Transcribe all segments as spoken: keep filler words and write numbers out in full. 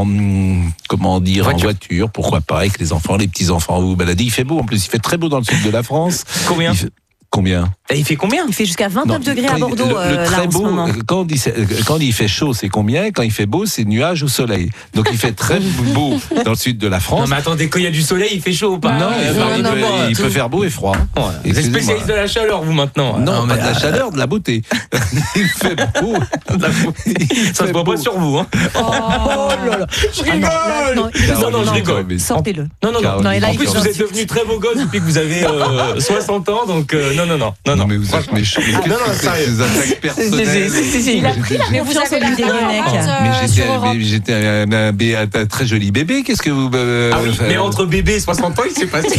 en, comment dire, voiture. en voiture, pourquoi pas, avec les enfants, les petits-enfants, vous vous baladez. Il fait beau, en plus, il fait très beau dans le sud de la France. Combien Il fait- Combien Et il fait combien? Il fait jusqu'à vingt-neuf Non, degrés quand à il- Bordeaux le, le euh, très là en beau, ce moment. quand on dit c'est- quand il fait chaud, c'est combien? Quand il fait beau, c'est nuage ou soleil. Donc il fait très beau dans le sud de la Non France. mais attendez, quand il y a du soleil, il fait chaud ou pas? Non, Euh, il, bah, il non, peut, bon, il tout- peut faire beau et froid. Voilà. Vous êtes Excusez-moi. spécialiste de la chaleur, vous maintenant. Non, mais pas de la chaleur, de la beauté. Il fait beau. de la beauté. Ça se voit pas sur vous, hein. Oh là là. Je rigole. Non, Non, non, je rigole. mais- Sortez-le. Non, non, non. Caroline, Non, et là, En il plus, faut vous êtes insulter. devenu très beau gosse depuis que vous avez euh, soixante ans, donc euh, non, non, non, non, Non, non. mais vous êtes méchant. Mais Ah, qu'est-ce non, non, que c'est que sérieux. ces attaques personnelles? Il a pris la Mais vous confiance avez en la Olivier parole, Guenec. en fait, euh, Mais j'étais, sur Europe. mais j'étais un, un, bé- un- un très joli bébé. Qu'est-ce que vous euh, Ah oui, faites mais entre bébé et soixante ans, il s'est passé.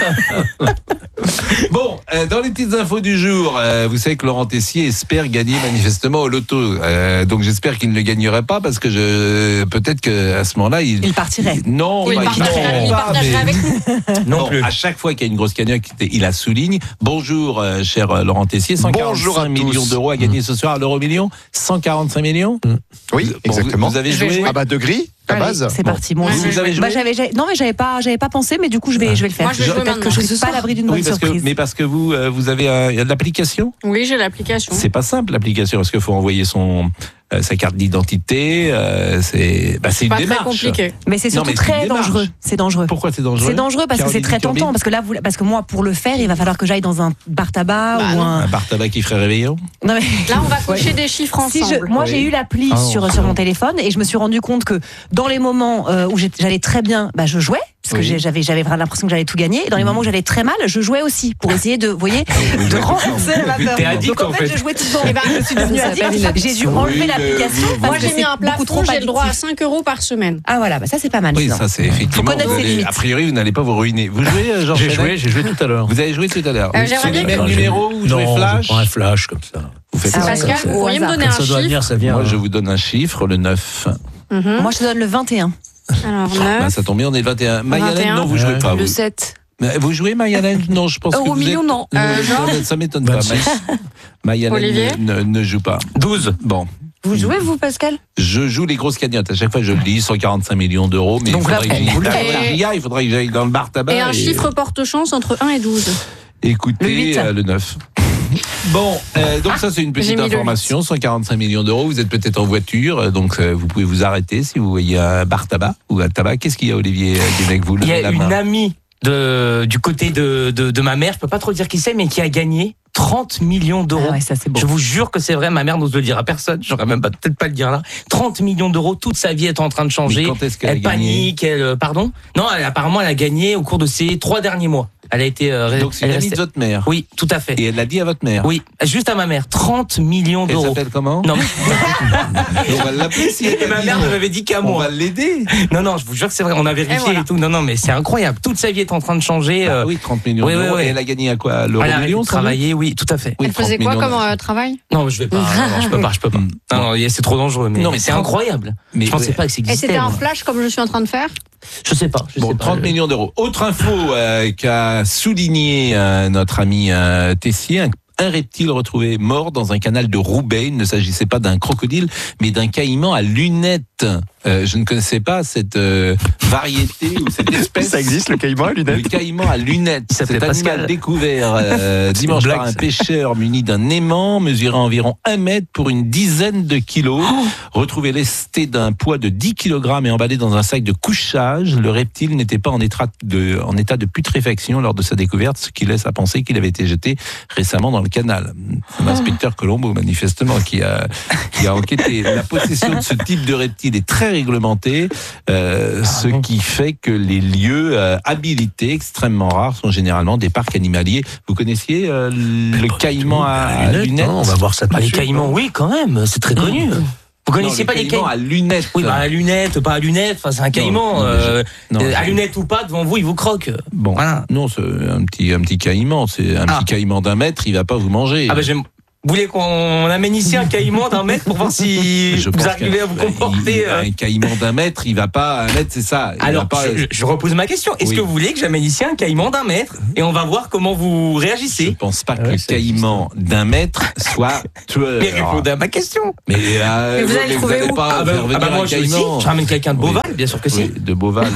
Bon, euh, dans les petites infos du jour, euh, vous savez que Laurent Tessier espère gagner manifestement au loto. Euh, donc j'espère qu'il ne le gagnerait pas parce que je peut-être qu'à ce moment-là, il, Il partirait. il- non, Oui, il pas- partagerait, non, il pas, partagerait mais- avec nous. Non Bon, plus. à chaque fois qu'il y a une grosse cagnotte, il la souligne. Bonjour, euh, cher euh, Laurent Tessier. Bonjour à cent quarante-cinq millions tous. d'euros à gagner ce soir à l'euro million. cent quarante-cinq millions. Oui, Bon, vous- exactement. Vous, avez Je vais joué. jouer. Ah bah de gris, à Allez, base. c'est parti. Moi, Ouais, aussi. vous avez joué Bah, j'avais, j'avais- non, mais j'avais pas, j'avais pas pensé, mais du coup, je vais, je vais le faire. Moi, je vais jouer Peut-être que je maintenant. suis pas à l'abri d'une Oui, bonne parce que, surprise. mais parce que vous, euh, vous avez un- il y a de l'application. Oui, j'ai l'application. C'est pas simple l'application parce qu'il faut envoyer son euh, sa carte d'identité. Euh, c'est bah, c'est une Pas démarche. très compliqué. Mais c'est Non, surtout mais c'est une très démarche. dangereux. C'est dangereux. Pourquoi c'est dangereux? C'est dangereux parce que c'est Caroline très Turbine tentant. Parce que là, vous, parce que moi, pour le faire, il va falloir que j'aille dans un bar tabac Bah ou non. un. Un bar tabac qui ferait réveillon. Non, mais- Là, on va cocher Ouais. des chiffres Si ensemble. je, moi, Oui. j'ai eu l'appli Ah, sur, non. sur mon téléphone et je me suis rendu compte que dans les moments euh, où j'étais- j'allais très bien, bah, je jouais. Parce que Oui. j'ai- j'avais, j'avais vraiment l'impression que j'allais tout gagner. Et dans les moments où j'allais très mal, je jouais aussi pour essayer de, vous voyez, de renforcer la vapeur. T'es addict, Donc en en fait, fait. je jouais tout le temps. Eh ben, je suis devenue ça addict. s'appelle une J'ai dû addiction. enlever Oui, l'application. mais vous- parce Moi, que j'ai c'est mis un beaucoup trop plafond, j'ai le droit à addictif. cinq euros par semaine. Ah voilà, bah ça c'est pas mal. Oui, ça. ça c'est effectivement. connaître vous ses allez- limites. a priori, vous n'allez pas vous ruiner. Vous jouez, euh, Georges J'ai Fenech joué, j'ai joué tout à l'heure. Vous avez joué tout à l'heure. Euh, j'aimerais C'est bien les que- mêmes numéros. Vous jouez Non, flash. je prends un flash comme ça. Vous faites Ah ça. ouais, Pascal, ça, vous pourriez me au donner Quand un ça doit chiffre venir, ça vient. Moi, hein. je vous donne un chiffre, le neuf. Mhm. Moi je te donne le vingt et un. Alors, Bah, neuf. ça tombe bien, on est le vingt et un. Mayalène, vingt et un. non, vous jouez Ouais. pas. Le Vous, sept. Mais vous jouez, Mayalène? Non, je pense que Euro vous million, êtes... non. Euh, ça- Georges ça m'étonne pas. vingt-six. Mayalène Olivier ne, ne joue pas. douze. Bon. Vous jouez vous Pascal? Je joue les grosses cagnottes. À chaque fois, je le dis, cent quarante-cinq millions d'euros. Mais Donc il là, faudrait que j'y vous le il faites. faudrait que j'y aille. Il faudrait que j'aille dans le bar tabac. Et un chiffre porte-chance entre un et douze. Écoutez, Le huit. euh, le neuf. Bon, euh, donc ça c'est une J'ai petite mis le information, cent quarante-cinq millions d'euros, vous êtes peut-être en voiture, euh, donc euh, vous pouvez vous arrêter si vous voyez un bar tabac ou un tabac. Qu'est-ce qu'il y a, Olivier Guenec, vous Il y levez a la une main. amie de, du côté de, de, de ma mère, je peux pas trop dire qui c'est, mais qui a gagné trente millions d'euros. Ah ouais, ça c'est beau. Je vous jure que c'est vrai, ma mère n'ose le dire à personne, j'aurais même pas, peut-être pas le dire là. trente millions d'euros, toute sa vie est en train de changer. Mais quand est-ce qu'elle a Elle gagné panique, elle, euh, pardon? Non, elle, apparemment, elle a gagné au cours de ces trois derniers mois. Elle a été, euh, Donc c'est elle une est amie de restée- votre mère. Oui, tout à fait. Et elle l'a dit à votre mère. Oui, juste à ma mère, trente millions Elle d'euros. s'appelle comment? Non, mais On va l'appeler si elle et ma l'a mère dit. ne m'avait dit qu'à On moi. va l'aider. Non, non, je vous jure que c'est vrai, on a vérifié et, voilà. tout. Non, non, mais c'est incroyable. Toute sa vie est en train de changer. Bah euh, oui, trente millions oui, oui, d'euros. oui. Et elle a gagné à quoi? L'euro elle a arrêté million de travailler, oui, tout à fait. Oui, Elle faisait trente quoi millions comme d'euros. euh, travail? Non, je vais pas, non, non, je peux pas, je peux pas. Mm. Non, non, c'est trop dangereux, mais, Non, mais c'est trente incroyable. Mais je pensais ouais. pas que ça Et existait. c'était un moi. flash comme je suis en train de faire? Je sais pas, je Bon, sais pas. trente millions d'euros. Autre info euh, qu'a souligné euh, notre ami euh, Tessier, un, un reptile retrouvé mort dans un canal de Roubaix. Il ne s'agissait pas d'un crocodile, mais d'un caïman à lunettes. Euh, je ne connaissais pas cette euh, variété ou cette espèce. Ça existe, le caïman à Le lunettes? caïman à lunettes. Il s'appelait Cet animal Pascal. découvert euh, dimanche blague, par un ça. pêcheur muni d'un aimant mesurant environ un mètre pour une dizaine de kilos. Retrouvé lesté d'un poids de dix kilogrammes et emballé dans un sac de couchage, le reptile n'était pas en état de, en état de putréfaction lors de sa découverte, ce qui laisse à penser qu'il avait été jeté récemment dans le canal. C'est l'inspecteur Colombo, manifestement, qui a, qui a enquêté. La possession de ce type de reptile est très réglementée, euh, ce qui fait que les lieux euh, habilités, extrêmement rares, sont généralement des parcs animaliers. Vous connaissiez euh, le caïman à, à lunettes? Non, on va voir ça tout Bah, de les suite. caïmans, oui, quand même, c'est très connu. Vous Non, connaissiez le pas les caïman caïmans? à lunettes. Oui, bah à lunettes, pas à lunettes, enfin c'est un caïman. non, mais euh, Non, euh, à je- lunettes ou pas, devant vous, il vous croque. Bon, Voilà. non, c'est un petit, un petit caïman, c'est un Ah. petit caïman d'un mètre, il va pas vous manger. Ah bah j'aime. Vous voulez qu'on amène ici un caïman d'un mètre pour voir si Je vous pense arrivez à vous comporter Il- euh, Un caïman d'un mètre, il va pas à un mètre, c'est ça. Il Alors, va pas, je, je repose ma question. Est-ce Oui. que vous voulez que j'amène ici un caïman d'un mètre et on va voir comment vous je réagissez? pense pas que Ouais, le ça caïman d'un mètre soit tueur. Mais répondez à ma question. Mais, euh, Mais vous allez le trouver allez où pas Ah bah, faire ah venir bah, moi un je, aussi, caïman. je ramène quelqu'un de Oui. Beauval, bien sûr que si. Oui, de Beauval.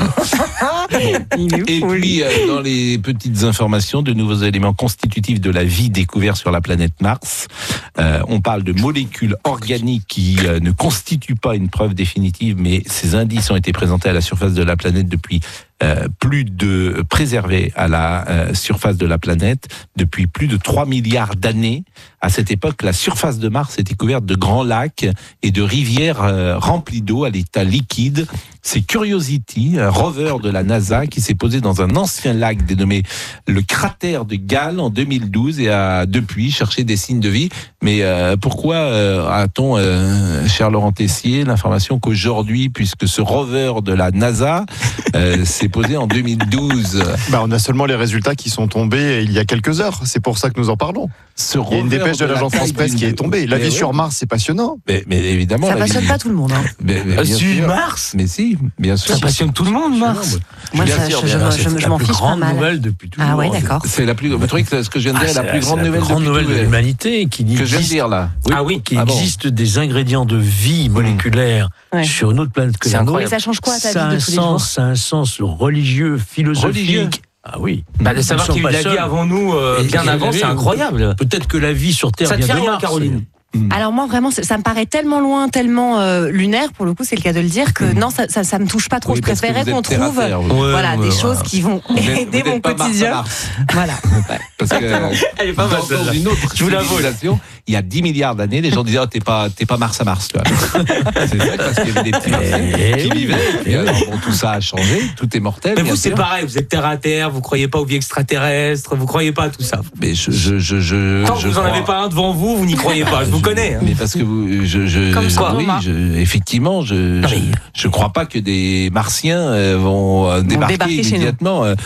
Il est Et fou, lui. puis, euh, dans les petites informations, de nouveaux éléments constitutifs de la vie découverts sur la planète Mars. Euh, on parle de molécules organiques qui euh, ne constituent pas une preuve définitive, mais ces indices ont été présentés à la surface de la planète depuis euh, plus de préservés à la euh, surface de la planète depuis plus de trois milliards d'années. À cette époque, la surface de Mars était couverte de grands lacs et de rivières euh, remplies d'eau à l'état liquide. C'est Curiosity, un rover de la NASA, qui s'est posé dans un ancien lac dénommé le cratère de Gale en deux mille douze et a depuis cherché des signes de vie. Mais euh, pourquoi euh, a-t-on, euh, cher Laurent Tessier, l'information qu'aujourd'hui, puisque ce rover de la NASA euh, s'est posé en deux mille douze, Bah, on a seulement les résultats qui sont tombés il y a quelques heures. C'est pour ça que nous en parlons. ce Il y a une rover dépêche de la l'agence taille France-Presse qui d'une- est tombée. La Mais vie ouais. sur Mars, c'est passionnant. Mais, mais évidemment, Ça la passionne vie- pas tout le monde. Hein. Mais, mais Euh, bien sur sûr. Mars Mais si, bien sûr. Ça passionne tout le monde, Mars. Moi, Bien ça, sûr, je, bien je- sûr, je- C'est je la m'en plus fiche pas grande mal. nouvelle depuis toujours. Ah ouais, d'accord. C'est la plus. Vous trouvez que ce que je viens de dire Ah, est la c'est plus grande nouvelle grande depuis nouvelle tout- de l'humanité qui que je viens de existe, dire là. Ah oui. qui Ah bon. existe des ingrédients de vie moléculaire Ouais. sur une autre planète que C'est la incroyable. nôtre. Mais ça change quoi à ta Ça a vie un de tous les jours? sens, ça a un sens religieux, philosophique. Religieux. Ah oui. Bah, de Nous savoir sommes qu'il y a eu de pas la vie seuls. avant nous, euh, Et bien qu'il y avant, avait- c'est incroyable. Peut-être que la vie sur Terre Ça te vient fait de rien, Mars. Caroline? Alors moi vraiment ça ça me paraît tellement loin, tellement euh, lunaire pour le coup, c'est le cas de le dire, que non ça, ça, ça me touche pas trop. Oui, je parce que préférais vous êtes qu'on terre à trouve terre, vous. Ouais, voilà ouais, des ouais. choses qui vont Vous êtes- aider vous mon êtes pas Mars à quotidien. Mars. Voilà. Parce que Elle est pas mal, dans, dans celle-là. une autre Je vous la vole. civilisation, il y a dix milliards d'années, les gens disaient oh, t'es pas t'es pas Mars à Mars, tu vois. C'est vrai parce qu'il y avait des petits Martiens Eh qui oui, vivaient. Et puis, eh alors, bon, tout ça a changé, tout est mortel. Mais bien vous, c'est sûr. pareil, vous êtes terre à terre, vous croyez pas aux vies extraterrestres, vous croyez pas à tout ça. Mais je je je je. Tant que je vous en crois- avez pas un devant vous, vous n'y croyez pas, je vous connais. hein. Mais parce que vous, je, je, Comme ça, oui, Thomas. je, effectivement, je, Non, je, mais- je crois pas que des Martiens euh, vont euh, débarquer, débarquer chez nous. immédiatement. euh,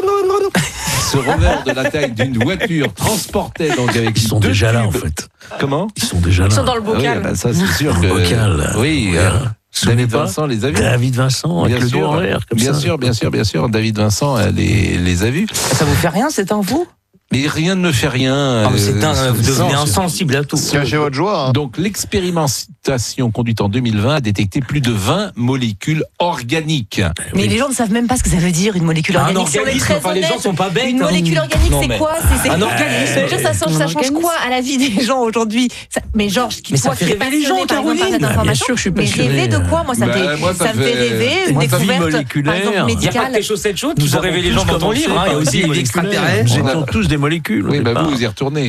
Ce rover de la taille d'une voiture transportait donc avec Ils sont deux déjà là, en tubes. fait. Comment Ils sont déjà là. Ils sont dans le Ah oui, bocal. bah ça c'est sûr Dans que le bocal. oui. Ouais. euh, Souvenez David pas Vincent les a vus. David Vincent, avec Bien le dos sûr, en l'air, comme bien ça. sûr, bien sûr, bien sûr. David Vincent euh, les, les a vus. Ça vous fait rien, c'est un vous? Mais rien ne me fait rien. Ah, mais c'est euh, dingue, vous devenez non, insensible à tout. Cachez votre joie. hein. Donc l'expérimentation conduite en deux mille vingt a détecté plus de vingt molécules organiques. Mais les gens ne savent même pas ce que ça veut dire une molécule Un organique. Si on est organisme, très enfin, les gens honnête, sont pas bêtes. une hein. molécule organique, Non, c'est mais- quoi C'est- c'est- Un organisme. Je veux dire, ça, change, ça change quoi à la vie des gens aujourd'hui Ça- Mais Georges, qui Mais ça toi, fait qui est rêver les passionné, gens, par exemple, par Caroline. cette Bah, bien information, sûr que je suis mais passionné. rêver de quoi Moi, ça me Bah, fait, moi, ça ça me me fait fait- rêver une Moi, vie découverte, par moléculaire. exemple, Il n'y a pas médicale. que tes chaussettes chaudes qui Nous vont avons rêver les tous gens dans ton commencé livre. hein. Il y a par aussi des les moléculaires. extraterrestres. Nous étions tous des molécules. au Oui, bah départ. vous, vous y retournez.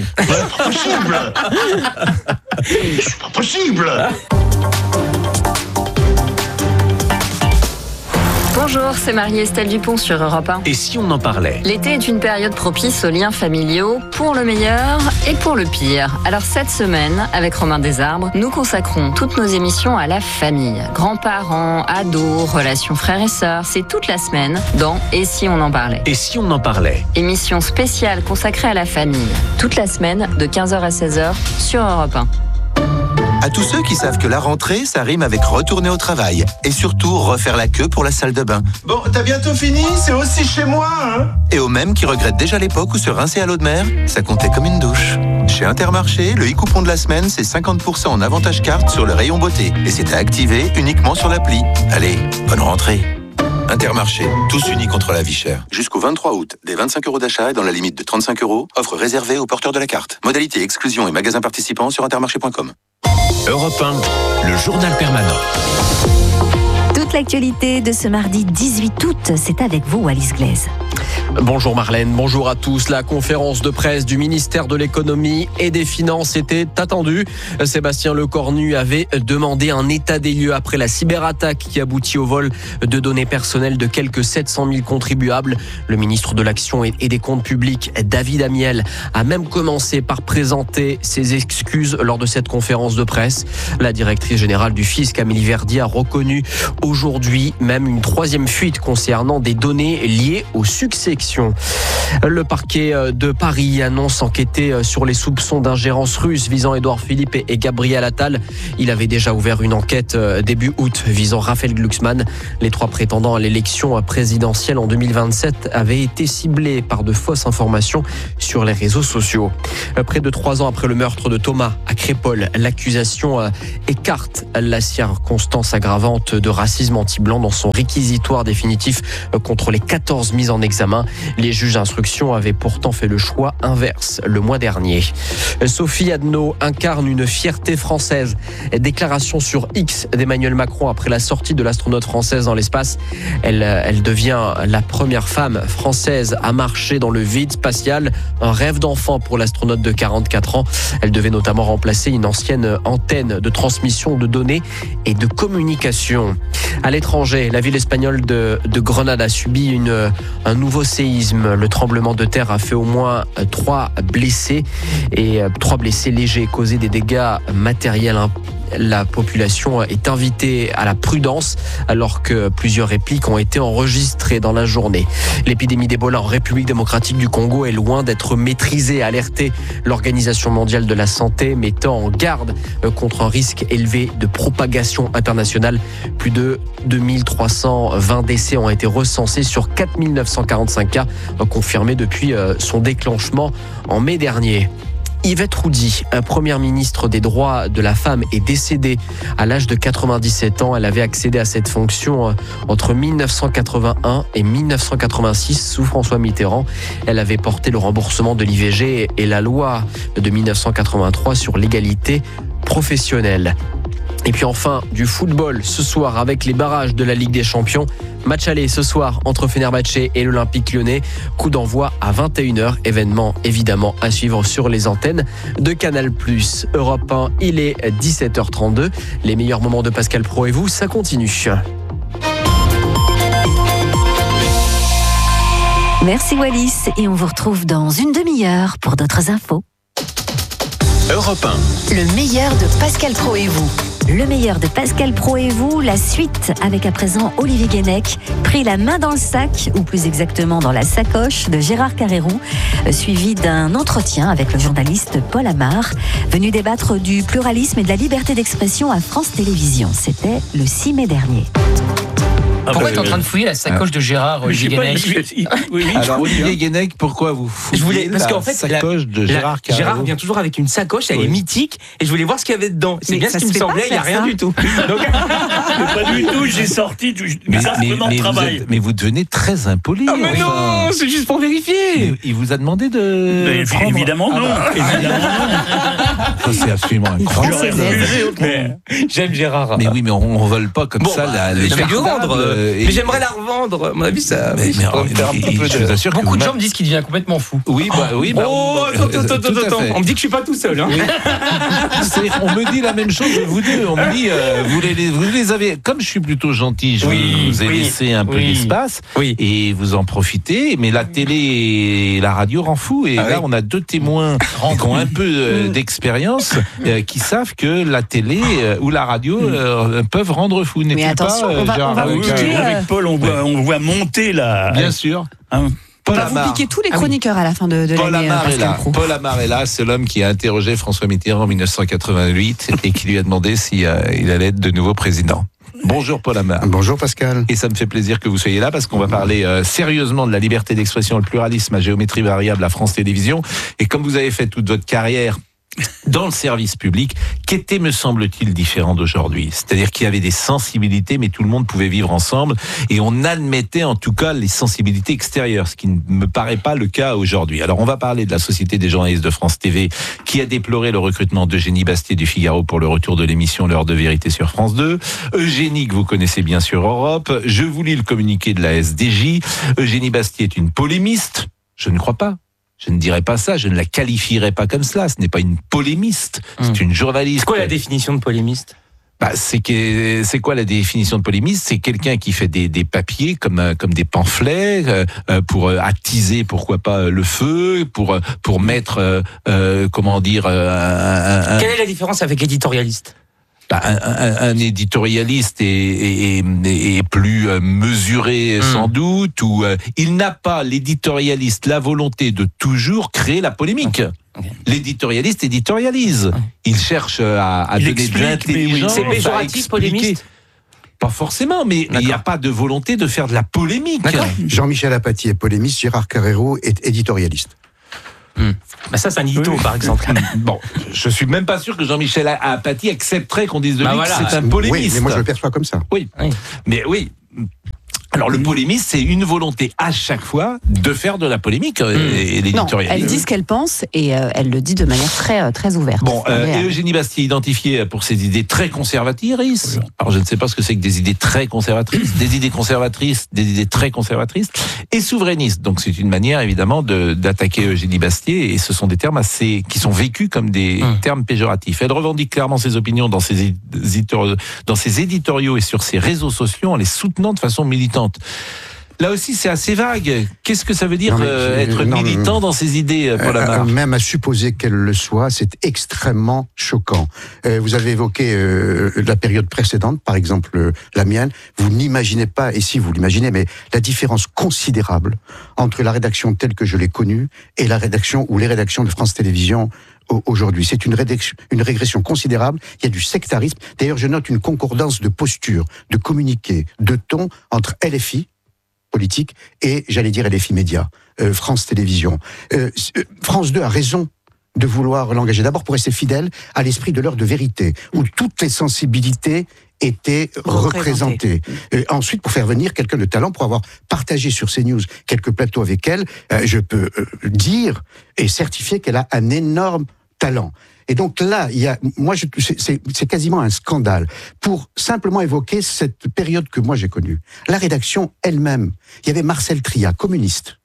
Bonjour, c'est Marie-Estelle Dupont sur Europe un. Et si on en parlait? L'été est une période propice aux liens familiaux, pour le meilleur et pour le pire. Alors cette semaine, avec Romain Desarbres, nous consacrons toutes nos émissions à la famille. Grands-parents, ados, relations frères et sœurs, c'est toute la semaine dans Et si on en parlait. Et si on en parlait? Émission spéciale consacrée à la famille. Toute la semaine, de quinze heures à seize heures, sur Europe un. À tous ceux qui savent que la rentrée, ça rime avec retourner au travail. Et surtout, refaire la queue pour la salle de bain. Bon, t'as bientôt fini? C'est aussi chez moi, hein? Et aux mêmes qui regrettent déjà l'époque où se rincer à l'eau de mer, ça comptait comme une douche. Chez Intermarché, le e-coupon de la semaine, c'est cinquante pour cent en avantage carte sur le rayon beauté. Et c'est à activer uniquement sur l'appli. Allez, bonne rentrée. Intermarché, tous unis contre la vie chère. Jusqu'au vingt-trois août, des vingt-cinq euros d'achat et dans la limite de trente-cinq euros, offre réservée aux porteurs de la carte. Modalité exclusion et magasins participants sur intermarché point com. Europe un, le journal permanent. Toute l'actualité de ce mardi dix-huit août, c'est avec vous, Alice Glaise. Bonjour Marlène, bonjour à tous. La conférence de presse du ministère de l'économie et des finances était attendue. Sébastien Lecornu avait demandé un état des lieux après la cyberattaque qui aboutit au vol de données personnelles de quelques sept cent mille contribuables. Le ministre de l'Action et des Comptes publics, David Amiel, a même commencé par présenter ses excuses lors de cette conférence de presse. La directrice générale du fisc, Amélie Verdier, a reconnu aujourd'hui même une troisième fuite concernant des données liées au succès d'inspection. Le parquet de Paris annonce enquêter sur les soupçons d'ingérence russe visant Édouard Philippe et Gabriel Attal. Il avait déjà ouvert une enquête début août visant Raphaël Glucksmann. Les trois prétendants à l'élection présidentielle en deux mille vingt-sept avaient été ciblés par de fausses informations sur les réseaux sociaux. Près de trois ans après le meurtre de Thomas à Crépol, l'accusation écarte la circonstance aggravante de racisme anti-blanc dans son réquisitoire définitif contre les quatorze mises en examen. Les juges d'instruction avaient pourtant fait le choix inverse le mois dernier. Sophie Adno incarne une fierté française. Déclaration sur X d'Emmanuel Macron après la sortie de l'astronaute française dans l'espace. Elle, elle devient la première femme française à marcher dans le vide spatial. Un rêve d'enfant pour l'astronaute de quarante-quatre ans. Elle devait notamment remplacer une ancienne antenne de transmission de données et de communication. À l'étranger, la ville espagnole de, de Grenade a subi une, un nouveau séisme. Le tremblement de terre a fait au moins trois blessés et trois blessés légers, causé des dégâts matériels. La population est invitée à la prudence alors que plusieurs répliques ont été enregistrées dans la journée. L'épidémie d'Ebola en République démocratique du Congo est loin d'être maîtrisée, a alerté l'Organisation mondiale de la santé, mettant en garde contre un risque élevé de propagation internationale. Plus de deux mille trois cent vingt décès ont été recensés sur quatre mille neuf cent quarante-cinq cas confirmés depuis son déclenchement en mai dernier. Yvette Roudy, première ministre des droits de la femme, est décédée à l'âge de quatre-vingt-dix-sept ans. Elle avait accédé à cette fonction entre mille neuf cent quatre-vingt-un et mille neuf cent quatre-vingt-six sous François Mitterrand. Elle avait porté le remboursement de l'I V G et la loi de mille neuf cent quatre-vingt-trois sur l'égalité professionnelle. Et puis enfin, du football ce soir avec les barrages de la Ligue des Champions. Match aller ce soir entre Fenerbahçe et l'Olympique Lyonnais. Coup d'envoi à vingt et une heures. Événement évidemment à suivre sur les antennes de Canal plus. Europe un, il est dix-sept heures trente-deux. Les meilleurs moments de Pascal Praud et vous, ça continue. Merci Wallis et on vous retrouve dans une demi-heure pour d'autres infos. Europe un. Le meilleur de Pascal Praud et vous. Le meilleur de Pascal Praud et vous, la suite avec à présent Olivier Guénec, pris la main dans le sac, ou plus exactement dans la sacoche de Gérard Carrérou, suivi d'un entretien avec le journaliste Paul Amar, venu débattre du pluralisme et de la liberté d'expression à France Télévisions. C'était le six mai dernier. Pourquoi tu es en train de fouiller la sacoche de Gérard Olivier Guénec? Oui, oui, alors Olivier Guénec, pourquoi vous fouillez je voulais, parce la qu'en fait, sacoche la, de Gérard Carrérou? Gérard vient toujours avec une sacoche, elle oui. est mythique, et je voulais voir ce qu'il y avait dedans. C'est mais bien ce qui me semblait, il n'y a rien ça. Du tout. Donc... pas du tout, j'ai sorti du mais, mais, mais, travail. Vous êtes, mais vous devenez très impoli. Ah mais enfin. Non, c'est juste pour vérifier. Mais il vous a demandé de... Mais prendre... Évidemment non. Ah bah. Évidemment non. C'est absolument incroyable. Mais... J'aime Gérard. Mais oui, mais on ne vole pas comme bon, ça. Bah, les je vais lui rendre. Euh, mais j'aimerais la revendre. À mon avis, ça. Mais, mais, mais, faire un mais, peu je vous assure que beaucoup de gens me disent qu'il devient complètement fou. Oui, bah oui. Bah, oh, attends, attends, attends, attends. On me dit que je suis pas tout seul. Hein. Oui. On me dit la même chose de vous deux. On me dit, euh, vous, les, vous les avez. Comme je suis plutôt gentil, je oui, vous ai oui, laissé un peu oui. d'espace oui. et vous en profitez. Mais la télé et la radio rend fou. Et ah, là, oui. on a deux témoins qui ont un peu euh, d'expérience, euh, qui savent que la télé euh, ou la radio euh, peuvent rendre fou. Mais attention, pas, on va, on va oui, piquer, avec euh... Paul, on voit, on voit monter la. Bien sûr. Hein. Paul on va Amar. Vous piquer tous les chroniqueurs ah oui. à la fin de, de Paul l'année. Amar est là. Paul Amar est là, c'est l'homme qui a interrogé François Mitterrand en dix-neuf cent quatre-vingt-huit et qui lui a demandé si euh, il allait être de nouveau président. Bonjour Paul Amar. Bonjour Pascal. Et ça me fait plaisir que vous soyez là parce qu'on va parler euh, sérieusement de la liberté d'expression et le pluralisme à géométrie variable à France Télévisions. Et comme vous avez fait toute votre carrière dans le service public, qu'était, me semble-t-il, différent d'aujourd'hui. C'est-à-dire qu'il y avait des sensibilités, mais tout le monde pouvait vivre ensemble, et on admettait en tout cas les sensibilités extérieures, ce qui ne me paraît pas le cas aujourd'hui. Alors on va parler de la Société des journalistes de France T V, qui a déploré le recrutement d'Eugénie Bastier du Figaro pour le retour de l'émission L'heure de vérité sur France deux. Eugénie, que vous connaissez bien sur Europe. Je vous lis le communiqué de la S D J. Eugénie Bastier est une polémiste. Je ne crois pas. Je ne dirais pas ça, je ne la qualifierais pas comme cela. Ce n'est pas une polémiste, c'est mmh. une journaliste. C'est quoi la définition de polémiste ? Bah, c'est, que, c'est quoi la définition de polémiste ? C'est quelqu'un qui fait des, des papiers comme, comme des pamphlets euh, pour attiser, pourquoi pas, le feu, pour, pour mettre, euh, comment dire... Euh, un, un... Quelle est la différence avec éditorialiste ? bah, un, un, un éditorialiste est, est, est, est plus euh, mesuré, mmh. sans doute, ou euh, il n'a pas, l'éditorialiste, la volonté de toujours créer la polémique. Okay. L'éditorialiste éditorialise. Il cherche à, à il donner de l'intelligence. C'est péjoratif, polémiste ? Pas forcément, mais il n'y a pas de volonté de faire de la polémique. Jean-Michel Apathy est polémiste, Gérard Carrero est éditorialiste. Hum. Bah ça, c'est un édito, oui. par exemple. Bon, je suis même pas sûr que Jean-Michel Apathy accepterait qu'on dise de lui bah voilà. que c'est un polémiste. Oui, mais moi je le perçois comme ça. Oui, oui. mais oui. Alors le polémiste, c'est une volonté à chaque fois de faire de la polémique mmh. et l'éditorial. Non, elle dit ce qu'elle pense et euh, elle le dit de manière très très ouverte. Bon, euh, et Eugénie Bastier identifiée pour ses idées très conservatrices. Oui. Alors je ne sais pas ce que c'est que des idées très conservatrices, des idées conservatrices, des idées très conservatrices et souverainistes. Donc c'est une manière évidemment de, d'attaquer Eugénie Bastier et ce sont des termes assez qui sont vécus comme des mmh. termes péjoratifs. Elle revendique clairement ses opinions dans ses éditoriaux, dans ses éditoriaux et sur ses réseaux sociaux en les soutenant de façon militante. Là aussi, c'est assez vague. Qu'est-ce que ça veut dire non, euh, être non, militant dans ses idées, Paul Amar ? euh, Même à supposer qu'elle le soit, c'est extrêmement choquant. Euh, vous avez évoqué euh, la période précédente, par exemple euh, la mienne. Vous n'imaginez pas, et si vous l'imaginez, mais la différence considérable entre la rédaction telle que je l'ai connue et la rédaction ou les rédactions de France Télévisions aujourd'hui. C'est une, rédaction, une régression considérable. Il y a du sectarisme. D'ailleurs, je note une concordance de posture, de communiqué, de ton entre L F I, politique, et, j'allais dire, L F I Média, euh, France Télévisions. Euh, France deux a raison de vouloir l'engager. D'abord pour rester fidèle à l'esprit de l'heure de vérité, où toutes les sensibilités étaient représentées. Euh, ensuite, pour faire venir quelqu'un de talent, pour avoir partagé sur CNews quelques plateaux avec elle, euh, je peux euh, dire et certifier qu'elle a un énorme talent. Et donc là, il y a, moi, je, c'est, c'est quasiment un scandale. Pour simplement évoquer cette période que moi j'ai connue, la rédaction elle-même, il y avait Marcel Tria, communiste.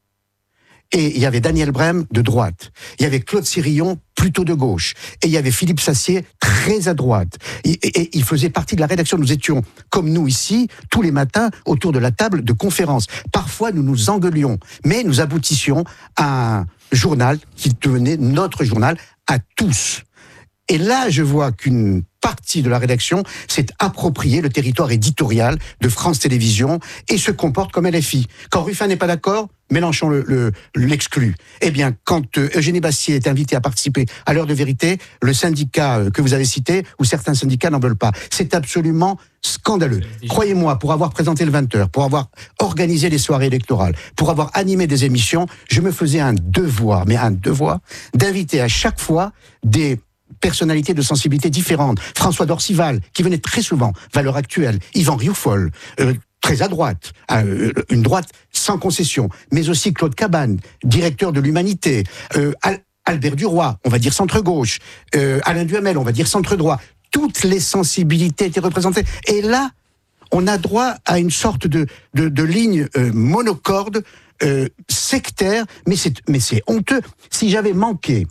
Et il y avait Daniel Brem de droite. Il y avait Claude Sirillon, plutôt de gauche. Et il y avait Philippe Sassier, très à droite. Et, et, et il faisait partie de la rédaction. Nous étions, comme nous ici, tous les matins, autour de la table de conférence. Parfois, nous nous engueulions. Mais nous aboutissions à un journal qui devenait notre journal à tous. Et là, je vois qu'une partie de la rédaction s'est approprié le territoire éditorial de France Télévisions et se comporte comme L F I. Quand Ruffin n'est pas d'accord, Mélenchon le, le, l'exclut. Eh bien, quand euh, Eugénie Bastier est invitée à participer à l'heure de vérité, le syndicat euh, que vous avez cité, ou certains syndicats n'en veulent pas. C'est absolument scandaleux. Croyez-moi, pour avoir présenté le vingt heures, pour avoir organisé les soirées électorales, pour avoir animé des émissions, je me faisais un devoir, mais un devoir, d'inviter à chaque fois des personnalités de sensibilité différentes. François Dorcival, qui venait très souvent, Valeurs Actuelles, Yvan Rioufol, euh, très à droite, euh, une droite sans concession, mais aussi Claude Cabane, directeur de l'Humanité, euh, Al- Albert Duroy, on va dire centre-gauche, euh, Alain Duhamel, on va dire centre-droit. Toutes les sensibilités étaient représentées. Et là, on a droit à une sorte de, de, de ligne euh, monocorde, euh, sectaire, mais c'est, mais c'est honteux. Si j'avais manqué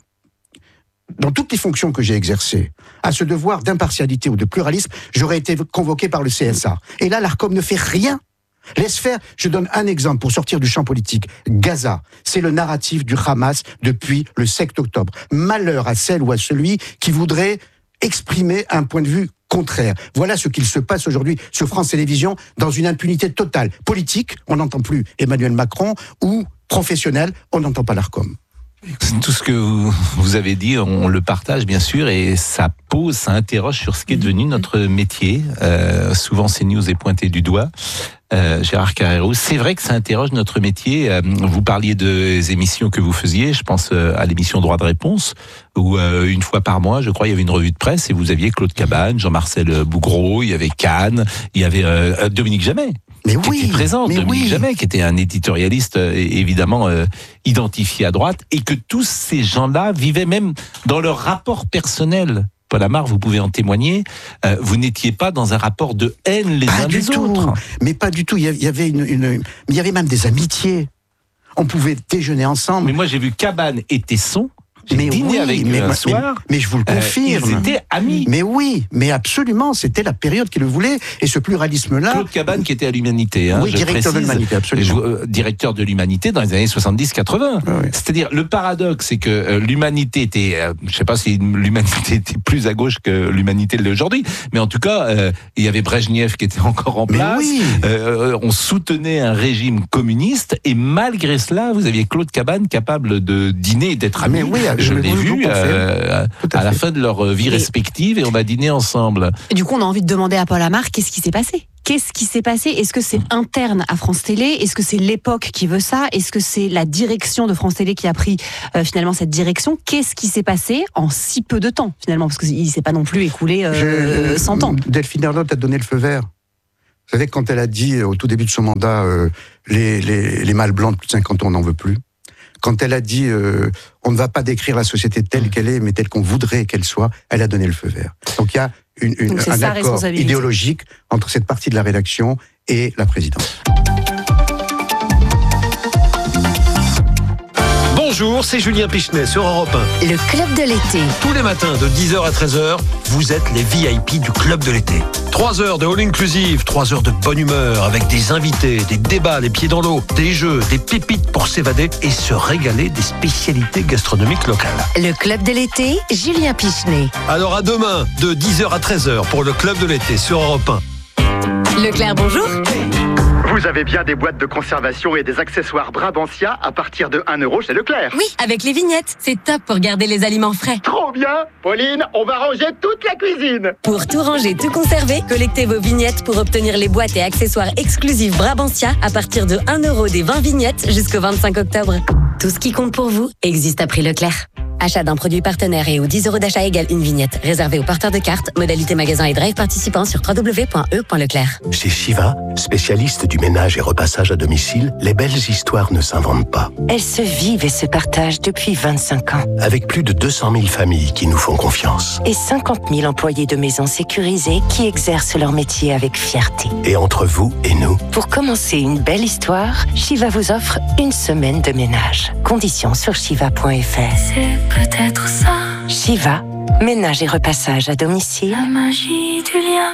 dans toutes les fonctions que j'ai exercées, à ce devoir d'impartialité ou de pluralisme, j'aurais été convoqué par le C S A. Et là, l'ARCOM ne fait rien. Laisse faire. Je donne un exemple pour sortir du champ politique. Gaza, c'est le narratif du Hamas depuis le sept octobre. Malheur à celle ou à celui qui voudrait exprimer un point de vue contraire. Voilà ce qu'il se passe aujourd'hui sur France Télévisions dans une impunité totale. Politique, on n'entend plus Emmanuel Macron, ou professionnel, on n'entend pas l'ARCOM. Tout ce que vous, vous avez dit, on le partage bien sûr, et ça pose, ça interroge sur ce qui est devenu notre métier. Euh, souvent, CNews est pointé du doigt. Euh, Gérard Carrero, c'est vrai que ça interroge notre métier. Euh, vous parliez des émissions que vous faisiez, je pense euh, à l'émission Droit de réponse, où euh, une fois par mois, je crois, il y avait une revue de presse et vous aviez Claude Cabane, Jean-Marcel Bougreau, il y avait Kahn, il y avait euh, Dominique Jamais. Mais qui oui, était présent, mais Dominique oui. Jamais, qui était un éditorialiste euh, évidemment euh, identifié à droite, et que tous ces gens-là vivaient même dans leur rapport personnel. Paul Amar, vous pouvez en témoigner, euh, vous n'étiez pas dans un rapport de haine les pas uns du des tout. autres. Mais pas du tout, il y avait une, une, il y avait même des amitiés. On pouvait déjeuner ensemble. Mais moi j'ai vu Cabane et Tesson J'ai mais dîné oui, avec mais, eux un mais- soir. mais je vous le Euh, confirme. ils étaient amis. Mais oui, mais absolument, c'était la période qui le voulait. Et ce pluralisme-là. Claude Cabane qui était à l'Humanité. Hein, Oui, je directeur de précise. l'Humanité, absolument. Je- euh, directeur de l'Humanité dans les années soixante-dix quatre-vingts. Ah oui. C'est-à-dire, le paradoxe, c'est que euh, l'Humanité était, euh, je sais pas si l'Humanité était plus à gauche que l'Humanité l'est aujourd'hui, mais en tout cas, euh, il y avait Brejnev qui était encore en Mais place. oui. Euh, on soutenait un régime communiste et malgré cela, vous aviez Claude Cabane capable de dîner et d'être ami. Mais oui, je je l'ai vous le vu confirme. euh, Tout à à la fait. fin de leur vie Et- respective et on va dîner ensemble. Et du coup, on a envie de demander à Paul Amar qu'est-ce qui s'est passé. Qu'est-ce qui s'est passé? Est-ce que c'est interne à France Télé? Est-ce que c'est l'époque qui veut ça? Est-ce que c'est la direction de France Télé qui a pris euh, finalement cette direction? Qu'est-ce qui s'est passé en si peu de temps finalement? Parce qu'il ne s'est pas non plus écoulé euh, Je- cent ans. Delphine Ernotte a donné le feu vert. Vous savez, quand elle a dit euh, au tout début de son mandat, euh, les, les, les mâles blancs de plus de cinquante ans, on n'en veut plus. Quand elle a dit, euh, on ne va pas décrire la société telle qu'elle est, mais telle qu'on voudrait qu'elle soit, elle a donné le feu vert. Donc il y a une, une, Donc c'est un sa accord responsabilité. idéologique entre cette partie de la rédaction et la présidence. Bonjour, c'est Julien Pichenet sur Europe un. Le club de l'été. Tous les matins de dix heures à treize heures, vous êtes les V I P du club de l'été. trois heures de all inclusive, trois heures de bonne humeur avec des invités, des débats les pieds dans l'eau, des jeux, des pépites pour s'évader et se régaler des spécialités gastronomiques locales. Le club de l'été, Julien Pichenet. Alors à demain de dix heures à treize heures pour le club de l'été sur Europe un. Leclerc, bonjour. Vous avez bien des boîtes de conservation et des accessoires Brabantia à partir de un euro chez Leclerc. Oui, avec les vignettes. C'est top pour garder les aliments frais. Trop bien. Pauline, on va ranger toute la cuisine. Pour tout ranger, tout conserver, collectez vos vignettes pour obtenir les boîtes et accessoires exclusifs Brabantia à partir de un euro des vingt vignettes jusqu'au vingt-cinq octobre. Tout ce qui compte pour vous existe à prix Leclerc. Achat d'un produit partenaire et aux dix euros d'achat égale une vignette. Réservé aux porteurs de cartes, modalité magasin et drive participants sur w w w point e point leclerc. Chez Shiva, spécialiste du ménage et repassage à domicile, les belles histoires ne s'inventent pas. Elles se vivent et se partagent depuis vingt-cinq ans. Avec plus de deux cent mille familles qui nous font confiance. Et cinquante mille employés de maisons sécurisées qui exercent leur métier avec fierté. Et entre vous et nous, Pour commencer une belle histoire, Shiva vous offre une semaine de ménage. Conditions sur shiva point f r. C'est peut-être ça. Shiva, ménage et repassage à domicile. La magie du lien.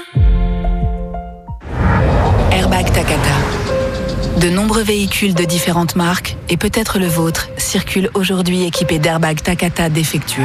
Airbag Takata. De nombreux véhicules de différentes marques, et peut-être le vôtre, circulent aujourd'hui équipés d'airbags Takata défectueux.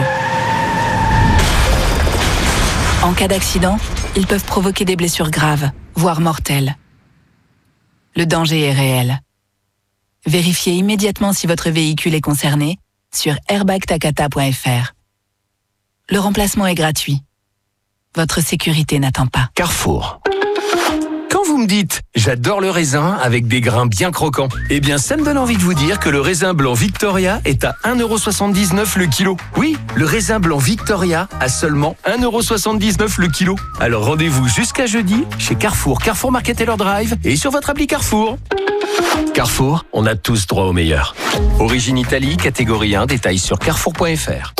En cas d'accident, ils peuvent provoquer des blessures graves, voire mortelles. Le danger est réel. Vérifiez immédiatement si votre véhicule est concerné sur airbag takata point f r. Le remplacement est gratuit. Votre sécurité n'attend pas. Carrefour. Quand vous me dites « j'adore le raisin avec des grains bien croquants », eh bien ça me donne envie de vous dire que le raisin blanc Victoria est à un euro soixante-dix-neuf le kilo. Oui, le raisin blanc Victoria à seulement un euro soixante-dix-neuf le kilo. Alors rendez-vous jusqu'à jeudi chez Carrefour, Carrefour Market Taylor Drive et sur votre appli Carrefour. Carrefour, on a tous droit au meilleur. Origine Italie, catégorie un, détails sur carrefour point f r.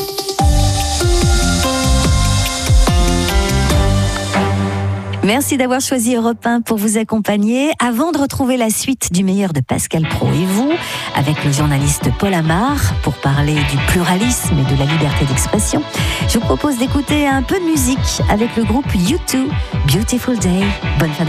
Merci d'avoir choisi Europe un pour vous accompagner. Avant de retrouver la suite du meilleur de Pascal Praud et vous, avec le journaliste Paul Amar, pour parler du pluralisme et de la liberté d'expression, je vous propose d'écouter un peu de musique avec le groupe U deux, Beautiful Day. Bonne fin